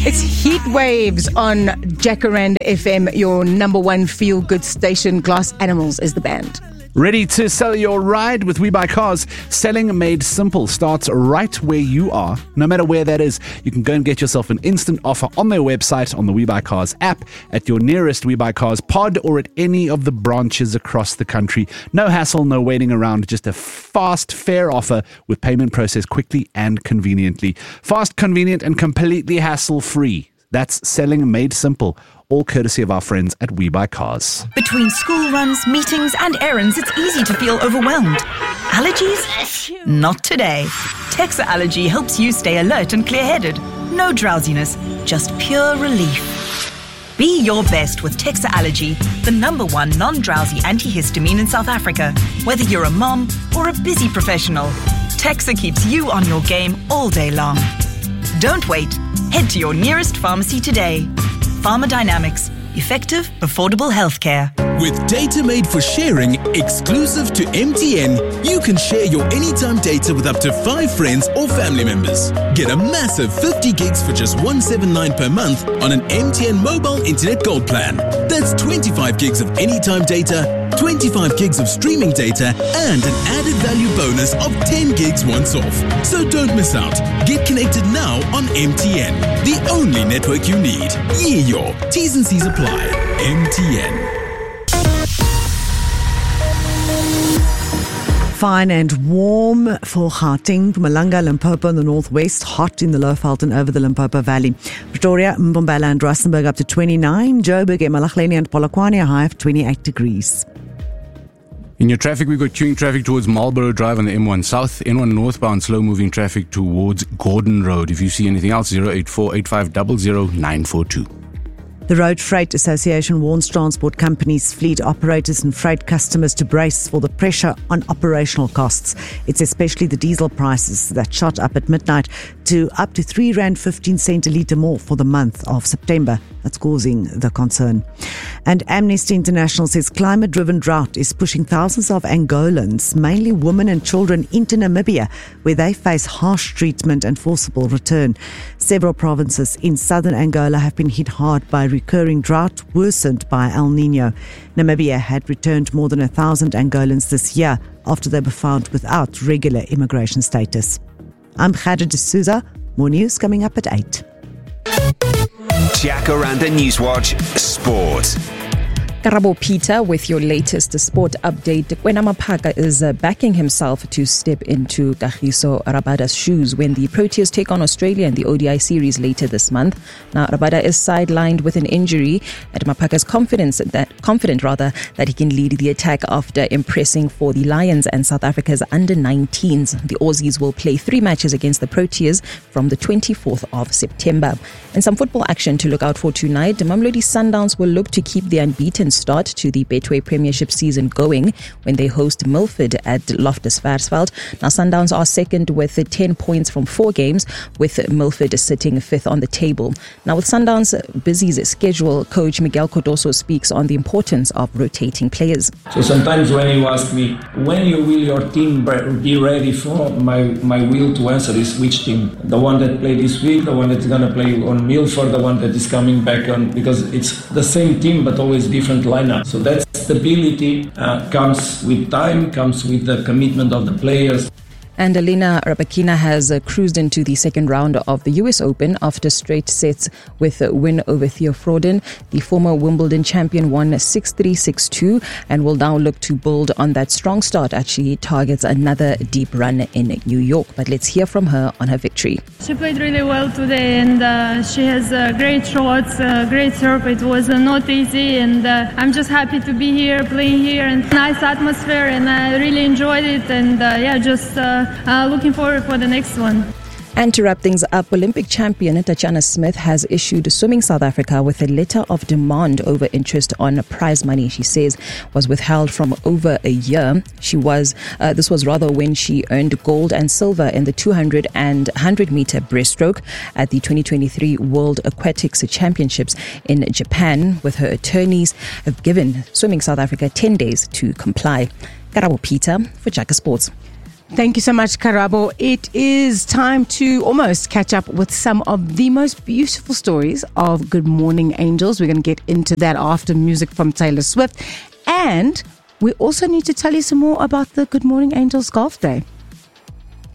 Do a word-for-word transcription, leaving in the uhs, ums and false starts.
It's Heat Waves on Jacaranda F M, your number one feel-good station. Glass Animals is the band. Ready to sell your ride with We Buy Cars? Selling made simple starts right where you are. No matter where that is, you can go and get yourself an instant offer on their website, on the We Buy Cars app, at your nearest We Buy Cars pod, or at any of the branches across the country. No hassle, no waiting around, just a fast, fair offer with payment processed quickly and conveniently. Fast, convenient, and completely hassle-free. That's selling made simple. All courtesy of our friends at We Buy Cars. Between school runs, meetings and errands, it's easy to feel overwhelmed. Allergies? Not today. Texa Allergy helps you stay alert and clear-headed. No drowsiness, just pure relief. Be your best with Texa Allergy, the number one non-drowsy antihistamine in South Africa. Whether you're a mom or a busy professional, Texa keeps you on your game all day long. Don't wait. Head to your nearest pharmacy today. Pharmadynamics. Effective, affordable healthcare. With data made for sharing, exclusive to M T N, you can share your anytime data with up to five friends or family members. Get a massive fifty gigs for just one hundred seventy-nine per month on an M T N mobile internet gold plan. That's twenty-five gigs of anytime data, twenty-five gigs of streaming data, and an added value bonus of ten gigs once off. So don't miss out. Get connected now on M T N, the only network you need. Yeah, your T's and C's apply. M T N. Fine and warm for Gauteng, Mpumalanga, Limpopo in the northwest, hot in the Lowveld and over the Limpopo Valley. Pretoria, Mbombela and Rustenburg up to twenty-nine, Joburg, Emalakhleni and Polokwane a high of twenty-eight degrees. In your traffic, we've got queuing traffic towards Marlborough Drive on the M one South, N one northbound, slow-moving traffic towards Gordon Road. If you see anything else, zero eight four eight five zero zero nine four two. The Road Freight Association warns transport companies, fleet operators and freight customers to brace for the pressure on operational costs. It's especially the diesel prices that shot up at midnight to up to three rand fifteen cents a litre more for the month of September. That's causing the concern. And Amnesty International says climate-driven drought is pushing thousands of Angolans, mainly women and children, into Namibia, where they face harsh treatment and forcible return. Several provinces in southern Angola have been hit hard by recurring drought worsened by El Nino. Namibia had returned more than a thousand Angolans this year after they were found without regular immigration status. I'm Khadija D'Souza. More news coming up at eight. Jacaranda Newswatch Sport. Karabo Peter with your latest sport update. Kwena Maphaka is uh, backing himself to step into Kagiso Rabada's shoes when the Proteas take on Australia in the O D I series later this month. Now, Rabada is sidelined with an injury, and Maphaka is confident that, confident rather, that he can lead the attack after impressing for the Lions and South Africa's under nineteens. The Aussies will play three matches against the Proteas from the twenty-fourth of September. And some football action to look out for tonight. The Mamelodi Sundowns will look to keep the unbeaten start to the Betway Premiership season going when they host Milford at Loftus Versfeld. Now, Sundowns are second with ten points from four games, with Milford sitting fifth on the table. Now, with Sundowns' busy schedule, coach Miguel Cardoso speaks on the importance of rotating players. So sometimes when you ask me, when you will your team be ready for, my, my will to answer is which team? The one that played this week, the one that's going to play on Milford, the one that is coming back on, because it's the same team but always different lineup. So that stability uh, comes with time, comes with the commitment of the players. And Alina Rabakina has uh, cruised into the second round of the U S Open after straight sets with a win over Theo Frodin. The former Wimbledon champion won six three, six two and will now look to build on that strong start as she targets another deep run in New York. But let's hear from her on her victory. She played really well today, and uh, she has uh, great shots, uh, great serve. It was uh, not easy, and uh, I'm just happy to be here, playing here, and nice atmosphere, and I really enjoyed it, and uh, yeah, just uh, Uh, looking forward for the next one. And to wrap things up, Olympic champion Tatiana Smith has issued Swimming South Africa with a letter of demand over interest on prize money she says was withheld from over a year. She was, uh, this was rather when she earned gold and silver in the two hundred and one hundred meter breaststroke at the twenty twenty-three World Aquatics Championships in Japan, with her attorneys have given Swimming South Africa ten days to comply. Karabo Peter for Jaka Sports. Thank you so much, Karabo. It is time to almost catch up with some of the most beautiful stories of Good Morning Angels. We're going to get into that after music from Taylor Swift. And we also need to tell you some more about the Good Morning Angels Golf Day.